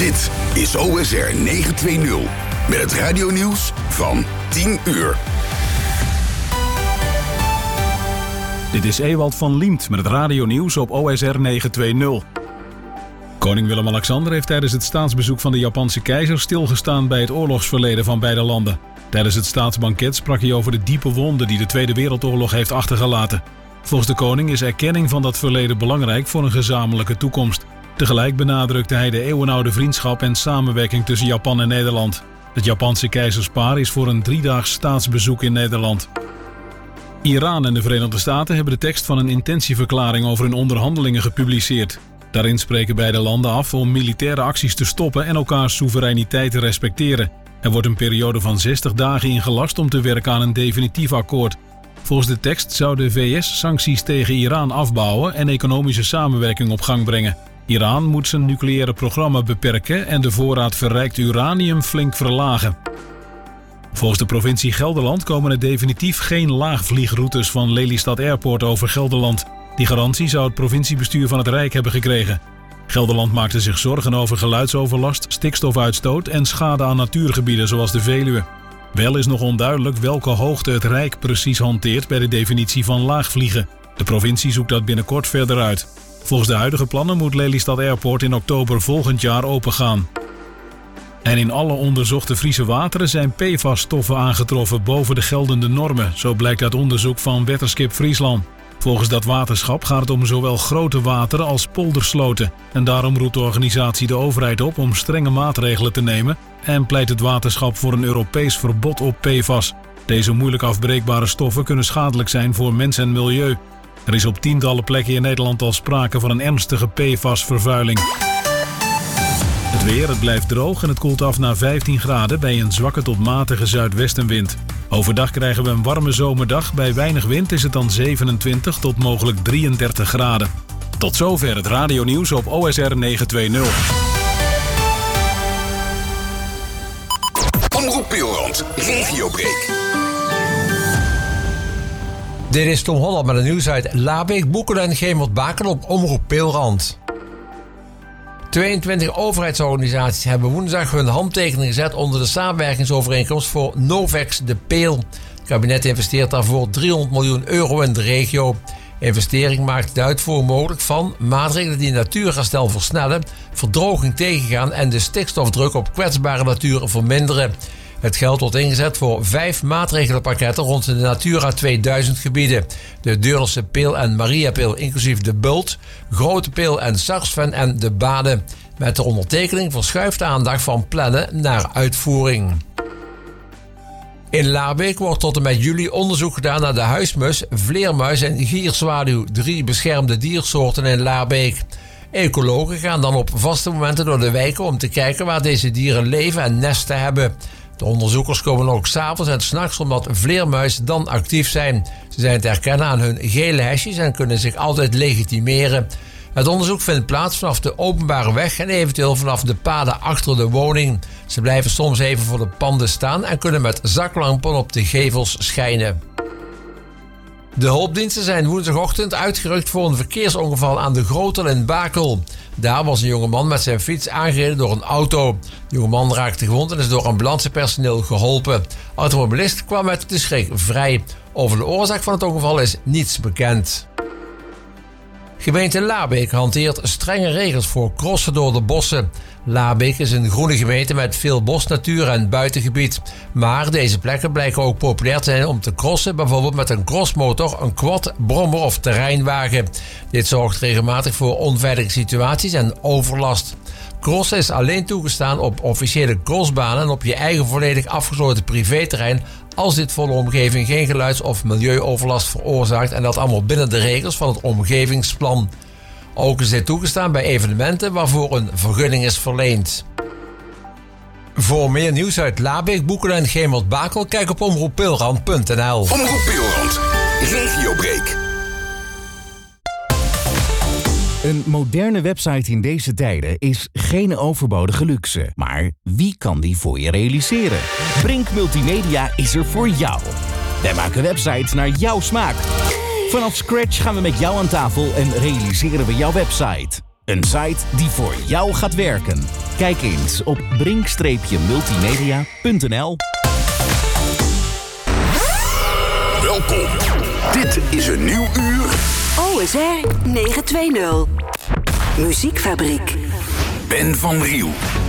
Dit is OSR 920 met het radionieuws van 10 uur. Dit is Ewald van Liemt met het radionieuws op OSR 920. Koning Willem-Alexander heeft tijdens het staatsbezoek van de Japanse keizer stilgestaan bij het oorlogsverleden van beide landen. Tijdens het staatsbanket sprak hij over de diepe wonden die de Tweede Wereldoorlog heeft achtergelaten. Volgens de koning is erkenning van dat verleden belangrijk voor een gezamenlijke toekomst. Tegelijk benadrukte hij de eeuwenoude vriendschap en samenwerking tussen Japan en Nederland. Het Japanse keizerspaar is voor een 3-daags staatsbezoek in Nederland. Iran en de Verenigde Staten hebben de tekst van een intentieverklaring over hun onderhandelingen gepubliceerd. Daarin spreken beide landen af om militaire acties te stoppen en elkaars soevereiniteit te respecteren. Er wordt een periode van 60 dagen ingelast om te werken aan een definitief akkoord. Volgens de tekst zou de VS sancties tegen Iran afbouwen en economische samenwerking op gang brengen. Iran moet zijn nucleaire programma beperken en de voorraad verrijkt uranium flink verlagen. Volgens de provincie Gelderland komen er definitief geen laagvliegroutes van Lelystad Airport over Gelderland. Die garantie zou het provinciebestuur van het Rijk hebben gekregen. Gelderland maakte zich zorgen over geluidsoverlast, stikstofuitstoot en schade aan natuurgebieden zoals de Veluwe. Wel is nog onduidelijk welke hoogte het Rijk precies hanteert bij de definitie van laagvliegen. De provincie zoekt dat binnenkort verder uit. Volgens de huidige plannen moet Lelystad Airport in oktober volgend jaar opengaan. En in alle onderzochte Friese wateren zijn PFAS-stoffen aangetroffen boven de geldende normen. Zo blijkt uit onderzoek van Weatherskip Friesland. Volgens dat waterschap gaat het om zowel grote wateren als poldersloten. En daarom roept de organisatie de overheid op om strenge maatregelen te nemen en pleit het waterschap voor een Europees verbod op PFAS. Deze moeilijk afbreekbare stoffen kunnen schadelijk zijn voor mens en milieu. Er is op tientallen plekken in Nederland al sprake van een ernstige PFAS-vervuiling. Het weer, het blijft droog en het koelt af naar 15 graden bij een zwakke tot matige zuidwestenwind. Overdag krijgen we een warme zomerdag. Bij weinig wind is het dan 27 tot mogelijk 33 graden. Tot zover het radionieuws op OSR 920. Omroep Peelrand, regiobreak. Dit is Tom Holland met het nieuws uit Laarbeek, Boekelen en Gemert-Bakel op Omroep Peelrand. 22 overheidsorganisaties hebben woensdag hun handtekening gezet onder de samenwerkingsovereenkomst voor Novex de Peel. Het kabinet investeert daarvoor €300 miljoen in de regio. De investering maakt de uitvoering mogelijk van maatregelen die natuurherstel versnellen, verdroging tegengaan en de stikstofdruk op kwetsbare natuur verminderen. Het geld wordt ingezet voor 5 maatregelenpakketten rond de Natura 2000 gebieden. De Deurlse Peel en Mariapeel inclusief de Bult, Grote Peel en Sarsven en de Baden. Met de ondertekening verschuift de aandacht van plannen naar uitvoering. In Laarbeek wordt tot en met juli onderzoek gedaan naar de huismus, vleermuis en gierzwaluw, 3 beschermde diersoorten in Laarbeek. Ecologen gaan dan op vaste momenten door de wijken om te kijken waar deze dieren leven en nesten hebben. De onderzoekers komen ook 's avonds en 's nachts omdat vleermuizen dan actief zijn. Ze zijn te herkennen aan hun gele hesjes en kunnen zich altijd legitimeren. Het onderzoek vindt plaats vanaf de openbare weg en eventueel vanaf de paden achter de woning. Ze blijven soms even voor de panden staan en kunnen met zaklampen op de gevels schijnen. De hulpdiensten zijn woensdagochtend uitgerukt voor een verkeersongeval aan de Grotel in Bakel. Daar was een jongeman met zijn fiets aangereden door een auto. De jongeman raakte gewond en is door ambulancepersoneel geholpen. De automobilist kwam met de schrik vrij. Over de oorzaak van het ongeval is niets bekend. Gemeente Laarbeek hanteert strenge regels voor crossen door de bossen. Laarbeek is een groene gemeente met veel bosnatuur en buitengebied. Maar deze plekken blijken ook populair te zijn om te crossen, bijvoorbeeld met een crossmotor, een quad, brommer of terreinwagen. Dit zorgt regelmatig voor onveilige situaties en overlast. Crossen is alleen toegestaan op officiële crossbanen en op je eigen volledig afgesloten privéterrein als dit voor de omgeving geen geluids- of milieuoverlast veroorzaakt en dat allemaal binnen de regels van het omgevingsplan. Ook is dit toegestaan bij evenementen waarvoor een vergunning is verleend. Voor meer nieuws uit Laarbeek, Boekelen en Gemert-Bakel kijk op omroeppeelrand.nl. Omroep Peelrand, regiobreak. Een moderne website in deze tijden is geen overbodige luxe. Maar wie kan die voor je realiseren? Brink Multimedia is er voor jou. Wij maken websites naar jouw smaak. Vanaf scratch gaan we met jou aan tafel en realiseren we jouw website. Een site die voor jou gaat werken. Kijk eens op brink-multimedia.nl. Welkom. Dit is een nieuw uur. OSR 920. Muziekfabriek. Ben van Riel.